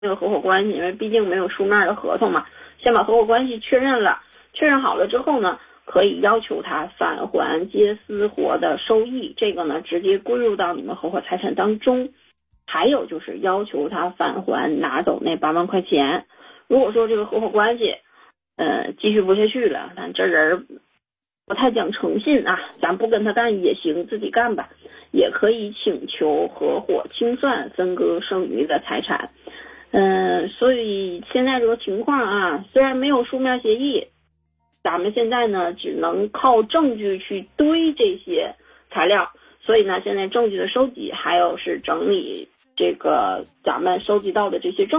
这个合伙关系，因为毕竟没有书面的合同嘛，先把合伙关系确认了，确认好了之后呢，可以要求他返还接私活的收益，这个呢直接归入到你们合伙财产当中。还有就是要求他返还拿走那8万块钱。如果说这个合伙关系继续不下去了，但这人不太讲诚信啊，咱不跟他干也行，自己干吧，也可以请求合伙清算分割剩余的财产。所以现在这个情况啊，虽然没有书面协议，咱们现在呢只能靠证据去堆这些材料，所以呢现在证据的收集还有是整理这个咱们收集到的这些证据。